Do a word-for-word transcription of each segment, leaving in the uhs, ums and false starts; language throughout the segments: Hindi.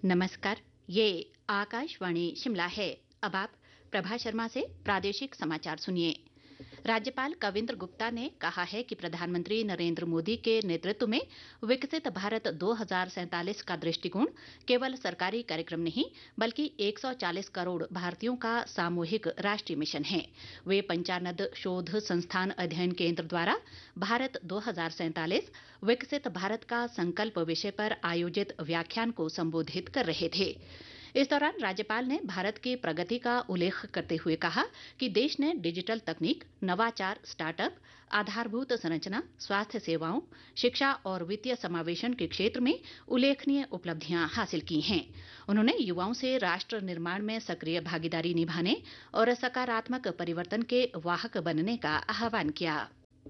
नमस्कार। ये आकाशवाणी शिमला है। अब आप प्रभा शर्मा से प्रादेशिक समाचार सुनिए। राज्यपाल कविंद्र गुप्ता ने कहा है कि प्रधानमंत्री नरेंद्र मोदी के नेतृत्व में विकसित भारत दो हज़ार सैंतालीस का दृष्टिकोण केवल सरकारी कार्यक्रम नहीं बल्कि एक सौ चालीस करोड़ भारतीयों का सामूहिक राष्ट्रीय मिशन है। वे पंचानद शोध संस्थान अध्ययन केंद्र द्वारा भारत दो हज़ार सैंतालीस विकसित भारत का संकल्प विषय पर आयोजित व्याख्यान को संबोधित कर रहे थे। इस दौरान राज्यपाल ने भारत की प्रगति का उल्लेख करते हुए कहा कि देश ने डिजिटल तकनीक, नवाचार, स्टार्टअप, आधारभूत संरचना, स्वास्थ्य सेवाओं, शिक्षा और वित्तीय समावेशन के क्षेत्र में उल्लेखनीय उपलब्धियां हासिल की हैं। उन्होंने युवाओं से राष्ट्र निर्माण में सक्रिय भागीदारी निभाने और सकारात्मक परिवर्तन के वाहक बनने का आह्वान किया।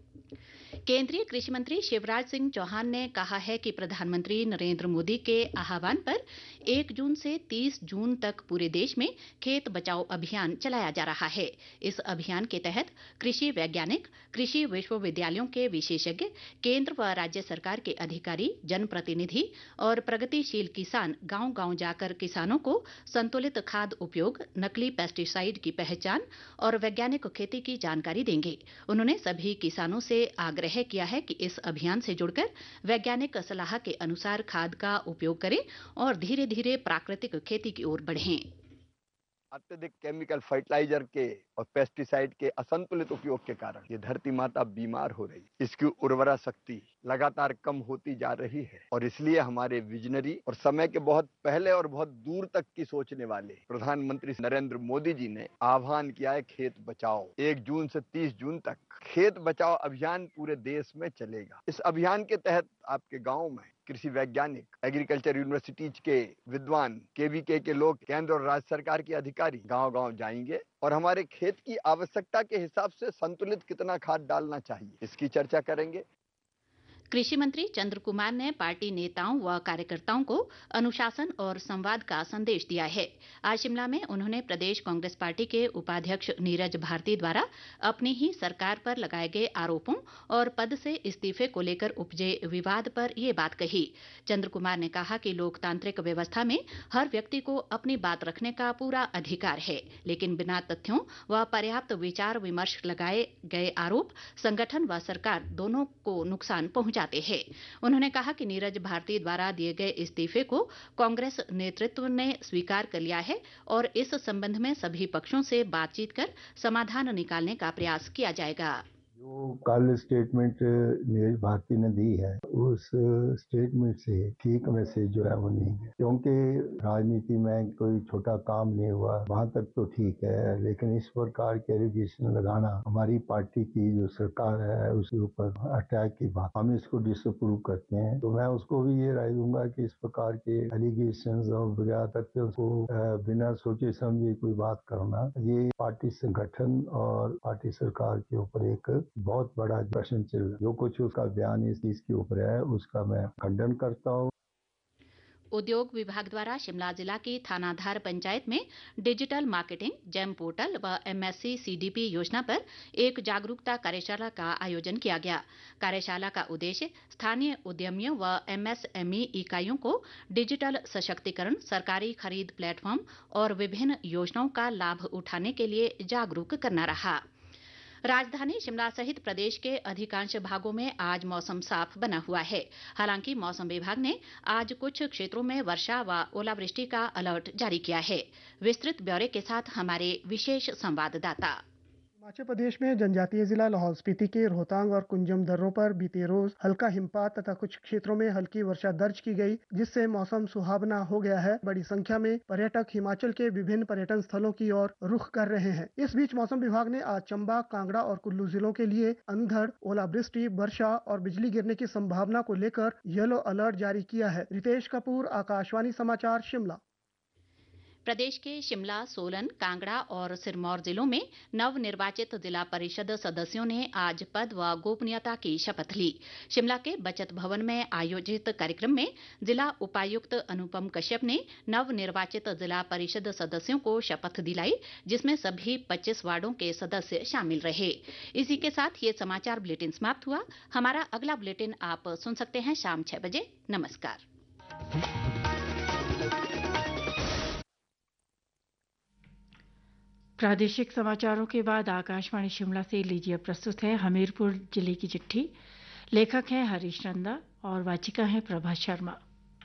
केंद्रीय कृषि मंत्री शिवराज सिंह चौहान ने कहा है कि प्रधानमंत्री नरेंद्र मोदी के आह्वान पर एक जून से तीस जून तक पूरे देश में खेत बचाओ अभियान चलाया जा रहा है। इस अभियान के तहत कृषि वैज्ञानिक, कृषि विश्वविद्यालयों के विशेषज्ञ, केंद्र व राज्य सरकार के अधिकारी, जनप्रतिनिधि और प्रगतिशील किसान गांव-गांव जाकर किसानों को संतुलित खाद उपयोग, नकली पेस्टिसाइड की पहचान और वैज्ञानिक खेती की जानकारी देंगे। उन्होंने सभी किसानों से आग्रह किया है कि इस अभियान से जुड़कर वैज्ञानिक सलाह के अनुसार खाद का उपयोग करें और धीरे धीरे प्राकृतिक खेती की ओर बढ़ें। अत्यधिक केमिकल फर्टिलाइजर के और पेस्टिसाइड के असंतुलित उपयोग के कारण ये धरती माता बीमार हो रही है। इसकी उर्वरा शक्ति लगातार कम होती जा रही है और इसलिए हमारे विजनरी और समय के बहुत पहले और बहुत दूर तक की सोचने वाले प्रधानमंत्री नरेंद्र मोदी जी ने आह्वान किया है खेत बचाओ। एक जून से तीस जून तक खेत बचाओ अभियान पूरे देश में चलेगा। इस अभियान के तहत आपके गांव में कृषि वैज्ञानिक, एग्रीकल्चर यूनिवर्सिटीज के विद्वान, केवीके के लोग, केंद्र और राज्य सरकार के अधिकारी गांव-गांव जाएंगे और हमारे खेत की आवश्यकता के हिसाब से संतुलित कितना खाद डालना चाहिए इसकी चर्चा करेंगे। कृषि मंत्री चंद्र कुमार ने पार्टी नेताओं व कार्यकर्ताओं को अनुशासन और संवाद का संदेश दिया है। आज शिमला में उन्होंने प्रदेश कांग्रेस पार्टी के उपाध्यक्ष नीरज भारती द्वारा अपनी ही सरकार पर लगाए गए आरोपों और पद से इस्तीफे को लेकर उपजे विवाद पर ये बात कही। चंद्र कुमार ने कहा कि लोकतांत्रिक व्यवस्था में हर व्यक्ति को अपनी बात रखने का पूरा अधिकार है, लेकिन बिना तथ्यों व पर्याप्त विचार विमर्श लगाए गए आरोप संगठन व सरकार दोनों को नुकसान पहुंचा जाते हैं। उन्होंने कहा कि नीरज भारती द्वारा दिए गए इस्तीफे को कांग्रेस नेतृत्व ने स्वीकार कर लिया है और इस संबंध में सभी पक्षों से बातचीत कर समाधान निकालने का प्रयास किया जाएगा। जो कल स्टेटमेंट नीरज भारती ने दी है उस स्टेटमेंट से ठीक मैसेज जो है वो नहीं है, क्योंकि राजनीति में कोई छोटा काम नहीं हुआ वहां तक तो ठीक है, लेकिन इस प्रकार के एलिगेशन लगाना हमारी पार्टी की जो सरकार है उसके ऊपर अटैक की बात, हम इसको डिसअप्रूव करते हैं। तो मैं उसको भी ये राय दूंगा कि इस प्रकार के एलिगेशन और बगैर तथ्यों को बिना सोचे समझे कोई बात करना, ये पार्टी संगठन और पार्टी सरकार के ऊपर एक बहुत बड़ा प्रश्न चिन्ह है। जो कुछ उसका बयान इस चीज के ऊपर है उसका मैं खंडन करता हूँ। उद्योग विभाग द्वारा शिमला जिला की थानाधार पंचायत में डिजिटल मार्केटिंग, जेम पोर्टल व एमएससी सीडीपी योजना पर एक जागरूकता कार्यशाला का आयोजन किया गया। कार्यशाला का उद्देश्य स्थानीय उद्यमियों व एमएसएमई इकाइयों को डिजिटल सशक्तिकरण, सरकारी खरीद प्लेटफॉर्म और विभिन्न योजनाओं का लाभ उठाने के लिए जागरूक करना रहा। राजधानी शिमला सहित प्रदेश के अधिकांश भागों में आज मौसम साफ बना हुआ है। हालांकि मौसम विभाग ने आज कुछ क्षेत्रों में वर्षा व ओलावृष्टि का अलर्ट जारी किया है। विस्तृत ब्यौरे के साथ हमारे विशेष संवाददाता। हिमाचल प्रदेश में जनजातीय जिला लाहौल स्पीति के रोहतांग और कुंजम दर्रों पर बीते रोज हल्का हिमपात तथा कुछ क्षेत्रों में हल्की वर्षा दर्ज की गई, जिससे मौसम सुहावना हो गया है। बड़ी संख्या में पर्यटक हिमाचल के विभिन्न पर्यटन स्थलों की ओर रुख कर रहे हैं। इस बीच मौसम विभाग ने आज चंबा, कांगड़ा और कुल्लू जिलों के लिए अंधड़, ओलावृष्टि, वर्षा और बिजली गिरने की संभावना को लेकर येलो अलर्ट जारी किया है। रितेश कपूर, आकाशवाणी समाचार, शिमला। प्रदेश के शिमला, सोलन, कांगड़ा और सिरमौर जिलों में नवनिर्वाचित जिला परिषद सदस्यों ने आज पद व गोपनीयता की शपथ ली। शिमला के बचत भवन में आयोजित कार्यक्रम में जिला उपायुक्त अनुपम कश्यप ने नवनिर्वाचित जिला परिषद सदस्यों को शपथ दिलाई, जिसमें सभी पच्चीस वार्डों के सदस्य शामिल रहे। इसी के साथ ये समाचार बुलेटिन समाप्त हुआ। हमारा अगला बुलेटिन आप सुन सकते हैं शाम छह बजे। नमस्कार। प्रादेशिक समाचारों के बाद आकाशवाणी शिमला से लीजिए प्रस्तुत है हमीरपुर जिले की चिट्ठी। लेखक हैं हरीश नंदा और वाचिका हैं प्रभा शर्मा।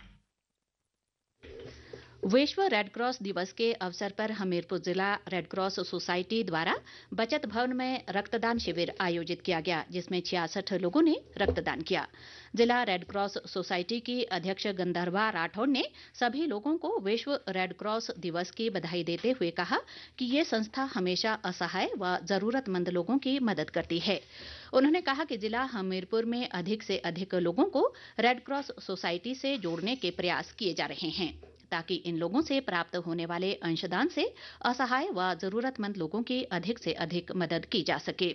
विश्व रेड क्रॉस दिवस के अवसर पर हमीरपुर जिला रेड क्रॉस सोसाइटी द्वारा बचत भवन में रक्तदान शिविर आयोजित किया गया, जिसमें छियासठ लोगों ने रक्तदान किया। जिला रेड क्रॉस सोसाइटी की अध्यक्ष गंधर्वा राठौड़ ने सभी लोगों को विश्व रेड क्रॉस दिवस की बधाई देते हुए कहा कि ये संस्था हमेशा असहाय व जरूरतमंद लोगों की मदद करती है। उन्होंने कहा कि जिला हमीरपुर में अधिक से अधिक लोगों को रेड क्रॉस सोसाइटी से जोड़ने के प्रयास किए जा रहे हैं, ताकि इन लोगों से प्राप्त होने वाले अंशदान से असहाय व जरूरतमंद लोगों की अधिक से अधिक मदद की जा सके।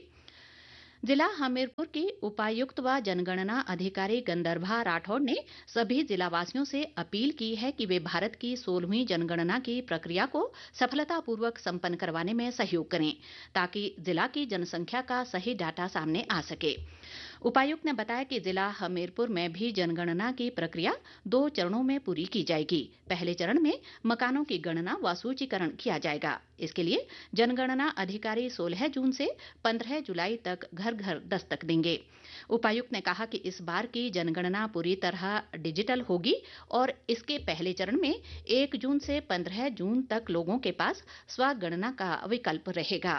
जिला हमीरपुर की उपायुक्त व जनगणना अधिकारी गंधर्वा राठौड़ ने सभी जिलावासियों से अपील की है कि वे भारत की सोलहवीं जनगणना की प्रक्रिया को सफलतापूर्वक संपन्न करवाने में सहयोग करें, ताकि जिला की जनसंख्या का सही डाटा सामने आ सके। उपायुक्त ने बताया कि जिला हमीरपुर में भी जनगणना की प्रक्रिया दो चरणों में पूरी की जाएगी। पहले चरण में मकानों की गणना व सूचीकरण किया जाएगा। इसके लिए जनगणना अधिकारी सोलह जून से पंद्रह जुलाई तक घर घर दस्तक देंगे। उपायुक्त ने कहा कि इस बार की जनगणना पूरी तरह डिजिटल होगी और इसके पहले चरण में एक जून से पंद्रह जून तक लोगों के पास स्वगणना का विकल्प रहेगा।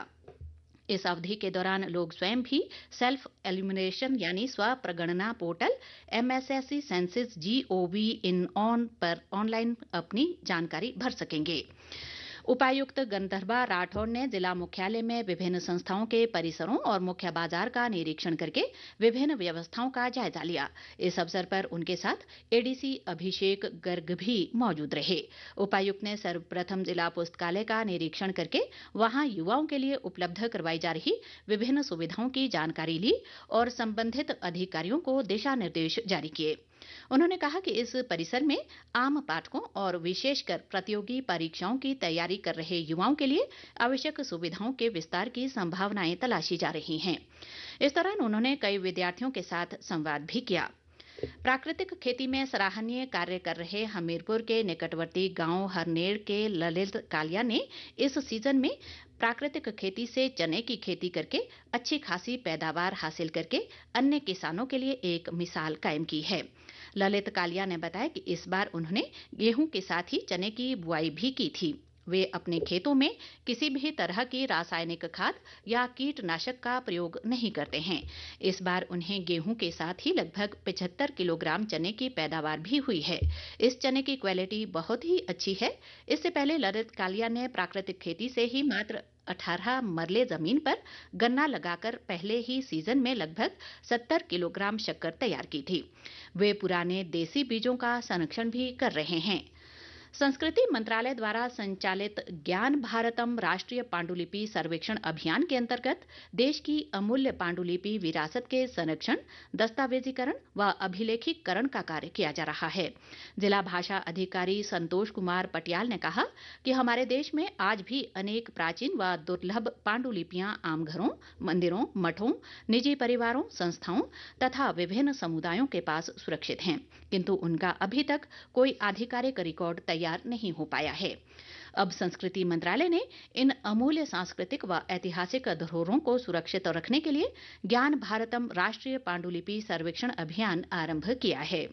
इस अवधि के दौरान लोग स्वयं भी सेल्फ एल्यूमिनेशन यानी स्व प्रगणना portal एमएसएससी senses gov in on पर ऑनलाइन अपनी जानकारी भर सकेंगे। उपायुक्त गंधर्वा राठौड़ ने जिला मुख्यालय में विभिन्न संस्थाओं के परिसरों और मुख्य बाजार का निरीक्षण करके विभिन्न व्यवस्थाओं का जायजा लिया। इस अवसर पर उनके साथ एडीसी अभिषेक गर्ग भी मौजूद रहे। उपायुक्त ने सर्वप्रथम जिला पुस्तकालय का निरीक्षण करके वहां युवाओं के लिए उपलब्ध करवाई जा रही विभिन्न सुविधाओं की जानकारी ली और संबंधित अधिकारियों को दिशा निर्देश जारी किए। उन्होंने कहा कि इस परिसर में आम पाठकों और विशेषकर प्रतियोगी परीक्षाओं की तैयारी कर रहे युवाओं के लिए आवश्यक सुविधाओं के विस्तार की संभावनाएं तलाशी जा रही हैं। इस दौरान उन्होंने कई विद्यार्थियों के साथ संवाद भी किया। प्राकृतिक खेती में सराहनीय कार्य कर रहे हमीरपुर के निकटवर्ती गांव हरनेड़ के ललित कालिया ने इस सीजन में प्राकृतिक खेती से चने की खेती करके अच्छी खासी पैदावार हासिल करके अन्य किसानों के लिए एक मिसाल कायम की है। ललित कालिया ने बताया कि इस बार उन्होंने गेहूं के साथ ही चने की बुआई भी की थी। वे अपने खेतों में किसी भी तरह की रासायनिक खाद या कीटनाशक का प्रयोग नहीं करते हैं। इस बार उन्हें गेहूं के साथ ही लगभग पचहत्तर किलोग्राम चने की पैदावार भी हुई है। इस चने की क्वालिटी बहुत ही अच्छी है। इससे पहले ललित कालिया ने प्राकृतिक खेती से ही मात्र अठारह मरले जमीन पर गन्ना लगाकर पहले ही सीजन में लगभग सत्तर किलोग्राम शक्कर तैयार की थी। वे पुराने देसी बीजों का संरक्षण भी कर रहे हैं। संस्कृति मंत्रालय द्वारा संचालित ज्ञान भारतम राष्ट्रीय पांडुलिपि सर्वेक्षण अभियान के अंतर्गत देश की अमूल्य पांडुलिपि विरासत के संरक्षण, दस्तावेजीकरण व अभिलेखीकरण का कार्य किया जा रहा है। जिला भाषा अधिकारी संतोष कुमार पटियाल ने कहा कि हमारे देश में आज भी अनेक प्राचीन व दुर्लभ पांडुलिपियां आम घरों, मंदिरों, मठों, निजी परिवारों, संस्थाओं तथा विभिन्न समुदायों के पास सुरक्षित हैं, किंतु उनका अभी तक कोई आधिकारिक रिकॉर्ड तैयार नहीं हो पाया है। अब संस्कृति मंत्रालय ने इन अमूल्य सांस्कृतिक व ऐतिहासिक धरोहरों को सुरक्षित रखने के लिए ज्ञान भारतम राष्ट्रीय पांडुलिपि सर्वेक्षण अभियान आरंभ किया है।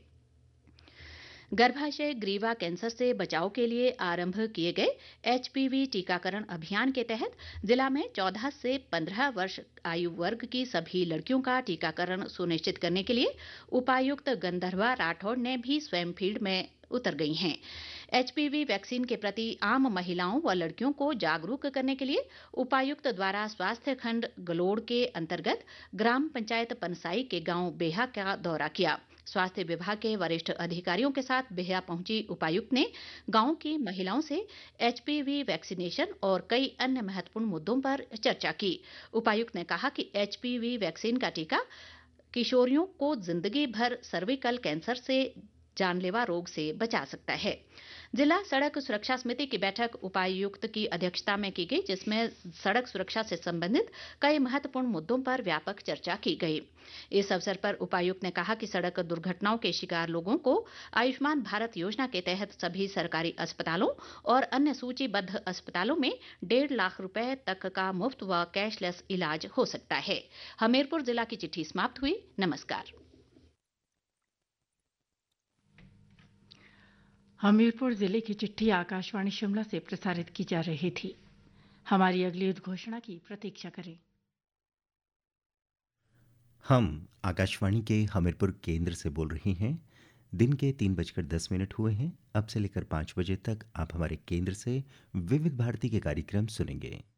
गर्भाशय ग्रीवा कैंसर से बचाव के लिए आरंभ किए गए एचपीवी टीकाकरण अभियान के तहत जिला में चौदह से पंद्रह वर्ष आयु वर्ग की सभी लड़कियों का टीकाकरण सुनिश्चित करने के लिए उपायुक्त गंधर्वा राठौड़ ने भी स्वयं फील्ड में उतर गई हैं। एचपीवी वैक्सीन के प्रति आम महिलाओं व लड़कियों को जागरूक करने के लिए उपायुक्त द्वारा स्वास्थ्य खंड गलोड़ के अंतर्गत ग्राम पंचायत पनसाई के गांव बेहा का दौरा किया। स्वास्थ्य विभाग के वरिष्ठ अधिकारियों के साथ बेहा पहुंची उपायुक्त ने गांव की महिलाओं से एचपीवी वैक्सीनेशन और कई अन्य महत्वपूर्ण मुद्दों पर चर्चा की। उपायुक्त ने कहा कि एचपीवी वैक्सीन का टीका किशोरियों को जिंदगी भर सर्विकल कैंसर से जानलेवा रोग से बचा सकता है। जिला सड़क सुरक्षा समिति की बैठक उपायुक्त की अध्यक्षता में की गई, जिसमें सड़क सुरक्षा से संबंधित कई महत्वपूर्ण मुद्दों पर व्यापक चर्चा की गई। इस अवसर पर उपायुक्त ने कहा कि सड़क दुर्घटनाओं के शिकार लोगों को आयुष्मान भारत योजना के तहत सभी सरकारी अस्पतालों और अन्य सूचीबद्ध अस्पतालों में डेढ़ लाख रुपए तक का मुफ्त व कैशलेस इलाज हो सकता है। हमीरपुर जिला की चिट्ठी समाप्त हुई। नमस्कार। हमीरपुर जिले की चिट्ठी आकाशवाणी शिमला से प्रसारित की जा रही थी। हमारी अगली उद्घोषणा की प्रतीक्षा करें। हम आकाशवाणी के हमीरपुर केंद्र से बोल रहे हैं। दिन के तीन बजकर दस मिनट हुए हैं। अब से लेकर पाँच बजे तक आप हमारे केंद्र से विविध भारती के कार्यक्रम सुनेंगे।